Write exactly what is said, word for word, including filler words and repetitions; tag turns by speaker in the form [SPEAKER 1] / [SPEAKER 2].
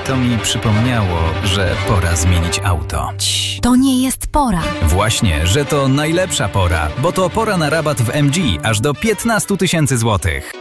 [SPEAKER 1] To mi przypomniało, że pora zmienić auto.
[SPEAKER 2] Cii, to nie jest pora.
[SPEAKER 1] Właśnie, że to najlepsza pora, bo to pora na rabat w M G aż do piętnaście tysięcy złotych.